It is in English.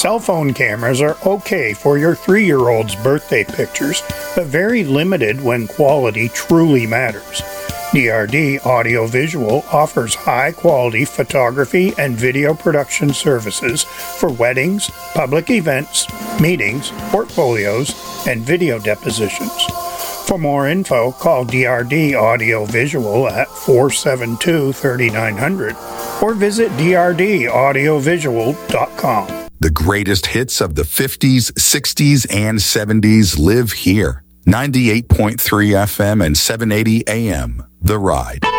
Cell phone cameras are okay for your 3-year-old's birthday pictures, but very limited when quality truly matters. DRD Audiovisual offers high-quality photography and video production services for weddings, public events, meetings, portfolios, and video depositions. For more info, call DRD Audiovisual at 472-3900 or visit drdaudiovisual.com. The greatest hits of the 50s, 60s, and 70s live here. 98.3 FM and 780 AM. The Ride.